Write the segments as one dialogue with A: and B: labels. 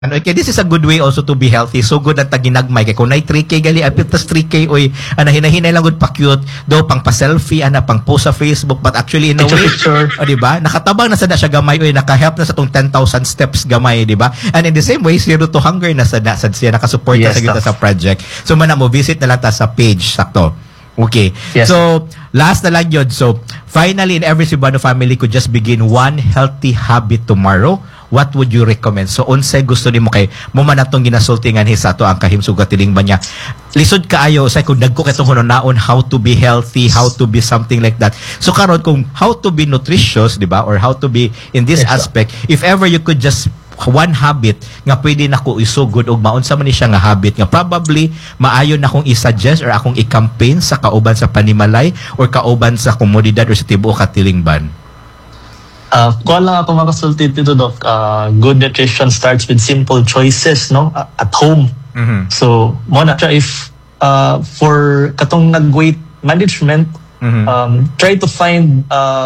A: Ano, okay, this is a good way also to be healthy. So good ang taginagmay. Kaya kung na 3K gali, apit tas 3K, oy, hinahinay lang good pa-cute. Do, pang pa-selfie, pang post sa Facebook. But actually, in a way, diba? Nakatabang na sada siya gamay, oy, naka-help na sa tong 10,000 steps gamay, diba? And in the same way, Zero to Hunger na sada siya, nakasupport na sa kita sa project. So, mana mo, visit na lang ta sa page, sakto. Okay. Yes. So, last na lang yun. So, finally, in every Cebuano family could just begin one healthy habit tomorrow. What would you recommend? So, unsay gusto nimo kay mo man atong ginasultingan sa ato ang kahimsog tiling ba niya. Lisod kaayo say kung dagko katong naon how to be healthy, how to be something like that. So karon kung how to be nutritious, di ba? Or how to be in this aspect, if ever you could just one habit nga pwede nako isugod og maunsa man ni siya nga habit nga probably maayo na akong i-suggest or akong i-campaign sa kauban sa panimalay or kauban sa komunidad or sa tibuok katilingban.
B: Kuha lang ako makasulti dito, Doc. Good nutrition starts with simple choices, no? At home.
A: Mm-hmm.
B: So, muna siya if for katong nag-weight management, try to find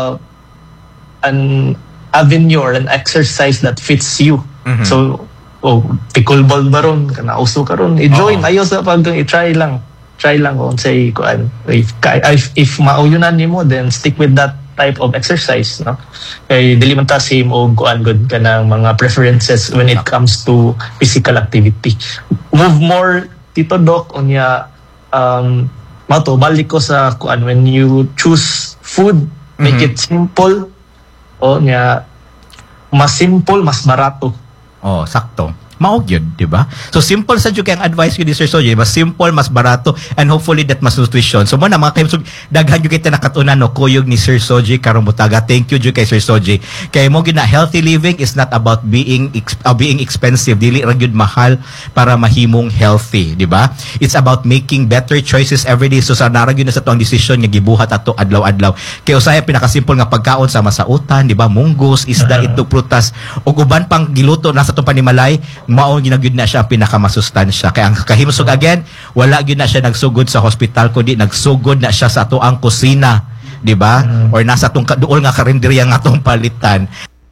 B: an avenue or an exercise that fits you.
A: Mm-hmm.
B: So, pickleball ba ron? Kanauso ka ron? I-join. Ayos na pag i-try lang. Try lang kung say, if mauyunan mo, then stick with that type of exercise, no? Kay dili man ta same og kuan good kanang mga preferences when it comes to physical activity. Move more, Tito Doc, unya mato balik ko sa kuan when you choose food, make it simple. O nya mas simple, mas barato.
A: Oh, sakto. Maog yun, di ba? So, simple sa yung advice yun ni Sir Soji. Mas simple, mas barato, and hopefully that mas nutrition. So, muna mga kayo, daghan yung kita nakatunan, no, kuyog ni Sir Soji Karumutaga. Thank you, kay Sir Soji. Kaya mo gina, healthy living is not about being expensive. Dili ra gyud mahal para mahimong healthy, di ba? It's about making better choices every day. So, sa narag yun na sa tuang decision nga gibuhat ato adlaw-adlaw. Kaya usaya, pinakasimple nga pagkaon sa masautan, di ba? Munggos, isda, itlog, prutas, o uban pang giluto nasa itong panimalay, maong ginagyud na siya ang pinakamasustansya. Kaya ang kahimsog again, wala gyud na siya nagsugod sa hospital kundi nagsugod na siya sa atoang kusina, di ba? Or nasa atong duol nga karinderya nga atong palitan.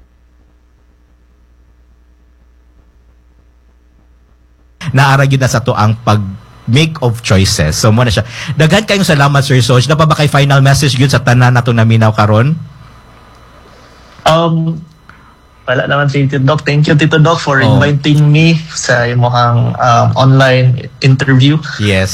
A: Naara gyud na sa atoang make of choices. So mo na siya. Daghan kayong salamat, Sir Soj. Na pa ba kay final message gyud sa tanan nato naminaw karon?
B: Wala naman si Tito Doc. Thank you, Tito Doc, for inviting me sa imong online interview.
A: Yes.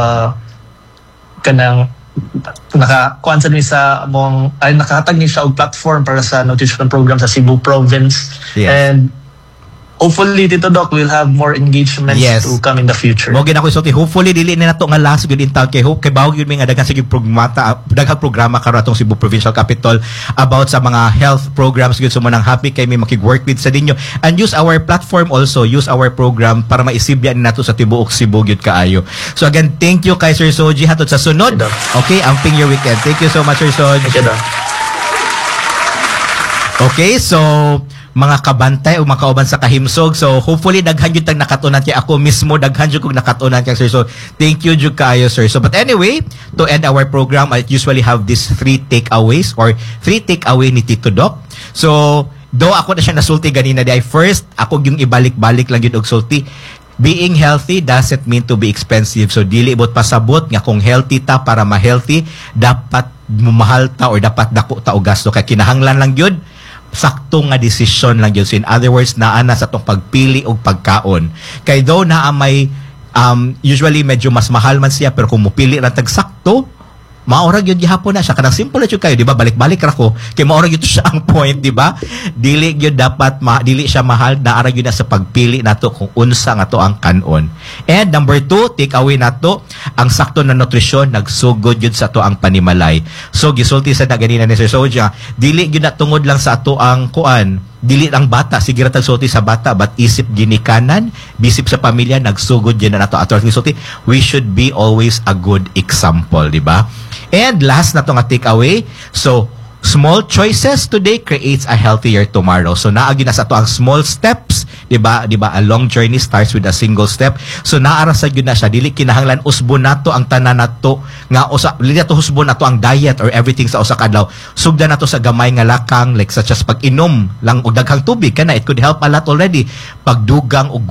B: Kanang nakakuan sa nakahatag ni siya og platform para sa nutrition program sa Cebu Province.
A: Yes.
B: And hopefully, Tito Doc, we'll have more engagements to come in the future.
A: Mo gina ko isulti. Hopefully dili na nato nga last good in town kay hope kay bawog yun nga daghang sige daghang programa karon atong Cebu Provincial Capital about sa mga health programs gyud so manang happy kay may makig-work with sa dinyo and use our platform also, use our program para maisibyan nato sa tibuok Cebu gyud kaayo. So again, thank you kay Sir Soji hatod sa sunod. Okay, amping your weekend. Thank you so much, Sir Soji.
B: Thank you, Doc.
A: Okay, so mga kabantay o mga kauban sa kahimsog. So, hopefully, daghan yun tag nakatunan kay ako mismo. Daghan yun kong nakatunan kay Sir. So, thank you, Jug kayo, Sir. So, but anyway, to end our program, I usually have these 3 takeaways or 3 takeaway ni Tito Doc. So, though ako na siya nasulti ganina, first, ako yung ibalik-balik lang yun og sulti. Being healthy doesn't mean to be expensive. So, dili ibot pasabot nga kung healthy ta para ma-healthy, dapat mahal ta or dapat dako ta og gasto. Kaya kinahanglan lang yun sakto nga decision lang yun. So in other words, naana sa itong pagpili o pagkaon. Kay daw na may usually medyo mas mahal man siya pero kung mupili lang tagsakto, maorag yun gihapon na siya. Kanang simple na yun kayo, di ba? Balik-balik ra ko. Kaya maorag yun siya ang point, di ba? Dili yun dapat, dili siya mahal, naarag yun na sa pagpili nato kung unsa nga to ang kanon. And number 2, take away nato ang sakto na nutrisyon, nagsugod yun sa to ang panimalay. So, gisulti sa ganina ni Sir Soja, dili yun na tungod lang sa to ang kuan, dili ang bata, sige ra tagsulti sa bata, but isip ginikanan, bisip sa pamilya, nagsugod yun na nato. Ato gisulti, we should be always a good example, di ba? And last na to nga takeaway. So, small choices today creates a healthier tomorrow. So, naagi na sa to ang small steps di ba a long journey starts with a single step. So naara sa gyud na siya, dili kinahanglan usbon nato ang tanan nato nga usa dili nato usbon nato ang diet or everything sa usa ka adlaw. Sugdan nato sa gamay nga lakang, like such as pag-inom lang og daghang tubig kana, it could help a lot already. Pagdugang og